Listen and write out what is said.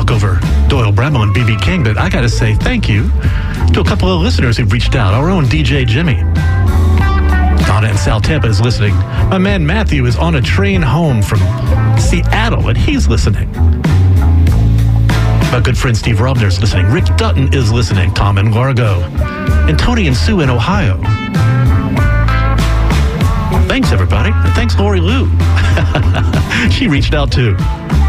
talk over Doyle Bremo and B.B. King, but I got to say thank you to a couple of listeners who've reached out. Our own DJ Jimmy. Donna in South Tampa is listening. My man Matthew is on a train home from Seattle, and he's listening. My good friend Steve Robner is listening. Rick Dutton is listening. Tom in Largo. And Tony and Sue in Ohio. Thanks, everybody. And thanks, Lori Lou. She reached out, too.